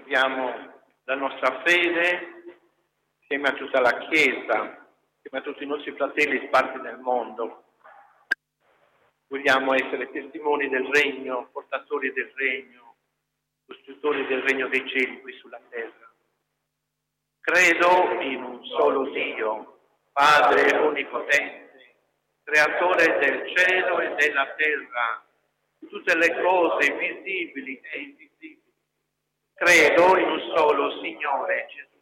rinnoviamo la nostra fede insieme a tutta la Chiesa, insieme a tutti i nostri fratelli sparsi nel mondo. Vogliamo essere testimoni del regno, portatori del regno, costruttori del regno dei cieli qui sulla terra. Credo in un solo Dio, Padre onnipotente, creatore del cielo e della terra, di tutte le cose visibili e invisibili. Credo in un solo Signore, Gesù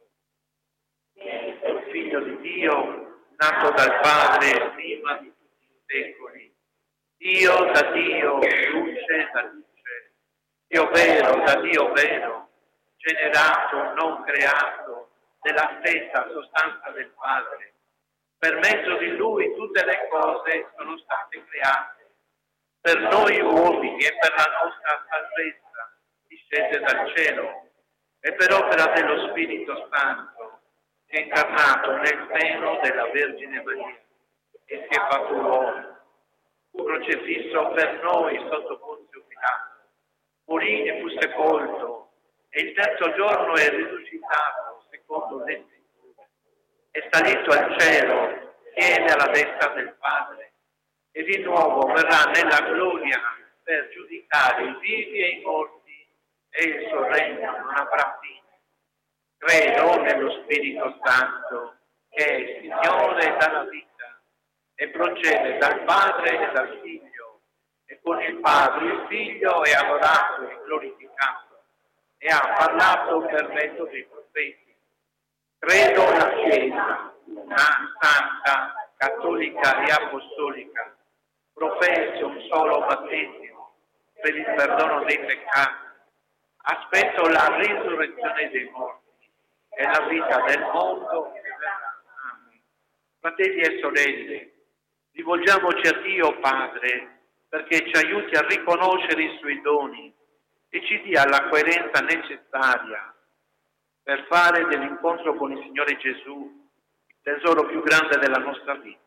Cristo, il Figlio di Dio, nato dal Padre prima di tutti i secoli, Dio da Dio, luce da luce, Dio vero da Dio vero, generato, non creato, della stessa sostanza del Padre. Per mezzo di Lui tutte le cose sono state create. Per noi uomini e per la nostra salvezza discese dal cielo e per opera dello Spirito Santo si è incarnato nel seno della Vergine Maria e si è fatto uomo. Fu crocifisso per noi sotto Ponzio Pilato, morì e fu sepolto e il terzo giorno è risuscitato secondo le Scritture. È salito al cielo, siede alla destra del Padre e di nuovo verrà nella gloria per giudicare i vivi e i morti e il suo regno non avrà fine. Credo nello Spirito Santo che è Signore dalla vita e procede dal Padre e dal Figlio e con il Padre il Figlio è adorato e glorificato e ha parlato per mezzo dei profeti. Credo nella Chiesa, una santa, cattolica e apostolica, professo un solo battesimo per il perdono dei peccati. Aspetto la risurrezione dei morti e la vita del mondo che verrà. Amen. Fratelli e sorelle, rivolgiamoci a Dio Padre perché ci aiuti a riconoscere i suoi doni e ci dia la coerenza necessaria per fare dell'incontro con il Signore Gesù il tesoro più grande della nostra vita.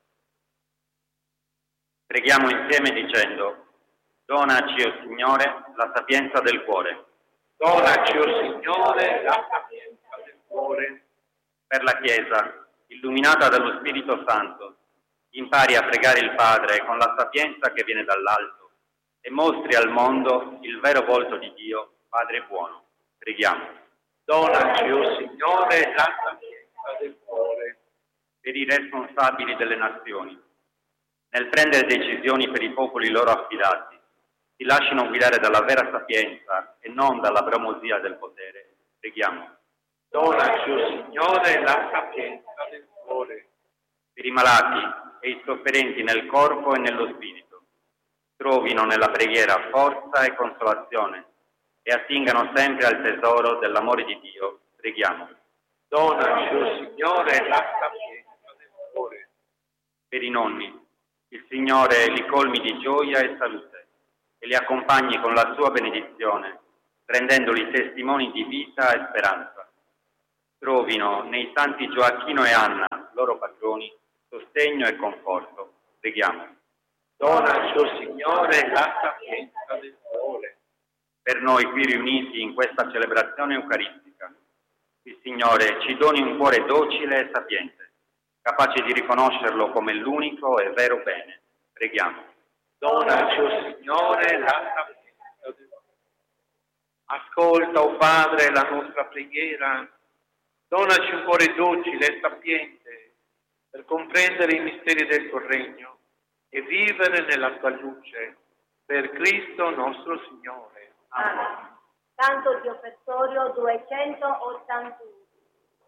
Preghiamo insieme dicendo: donaci, o Signore, la sapienza del cuore. Donaci, o Signore, la sapienza del cuore. Per la Chiesa, illuminata dallo Spirito Santo, impari a pregare il Padre con la sapienza che viene dall'alto e mostri al mondo il vero volto di Dio, Padre buono. Preghiamo. Donaci, o Signore, la sapienza del cuore. Per i responsabili delle nazioni, nel prendere decisioni per i popoli loro affidati, si lasciano guidare dalla vera sapienza e non dalla bramosia del potere. Preghiamo. Donaci, o Signore, la sapienza del cuore. Per i malati e i sofferenti nel corpo e nello spirito, trovino nella preghiera forza e consolazione e attingano sempre al tesoro dell'amore di Dio. Preghiamo. Donaci, o Signore, la sapienza del cuore. Per i nonni, il Signore li colmi di gioia e salute e li accompagni con la sua benedizione, rendendoli testimoni di vita e speranza. Trovino nei santi Gioacchino e Anna, loro patroni, sostegno e conforto. Preghiamo. Donaci, o Signore, la sapienza del cuore. Per noi qui riuniti in questa celebrazione eucaristica, il Signore ci doni un cuore docile e sapiente, capace di riconoscerlo come l'unico e vero bene. Preghiamo. Donaci, o Signore, la sapienza del cuore. Ascolta, o Padre, la nostra preghiera. Donaci un cuore docile e sapiente per comprendere i misteri del tuo regno e vivere nella tua luce. Per Cristo nostro Signore. Amen. Canto di offertorio 281.